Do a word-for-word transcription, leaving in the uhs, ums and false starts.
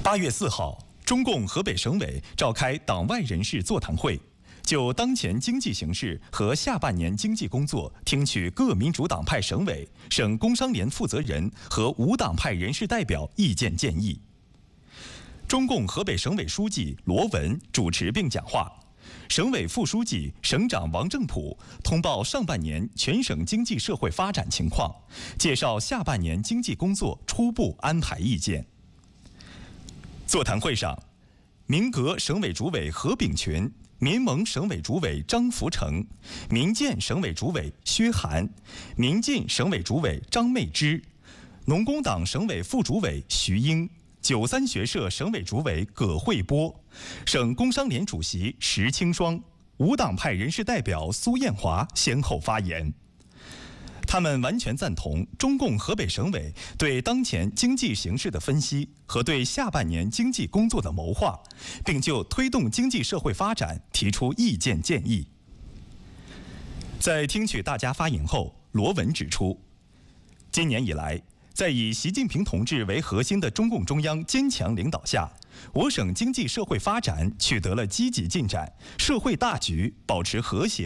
八月四号，中共河北省委召开党外人士座谈会，就当前经济形势和下半年经济工作，听取各民主党派省委、省工商联负责人和无党派人士代表意见建议。中共河北省委书记罗文主持并讲话，省委副书记、省长王正普通报上半年全省经济社会发展情况，介绍下半年经济工作初步安排意见。座谈会上，民革省委主委何炳群、民盟省委主委张福成、民建省委主委薛涵、民进省委主委张媚芝、农工党省委副主委徐英、九三学社省委主委葛惠波、省工商联主席石青双、无党派人士代表苏艳华先后发言。他们完全赞同中共河北省委对当前经济形势的分析和对下半年经济工作的谋划，并就推动经济社会发展提出意见建议。在听取大家发言后，罗文指出，今年以来，在以习近平同志为核心的中共中央坚强领导下，我省经济社会发展取得了积极进展，社会大局保持和谐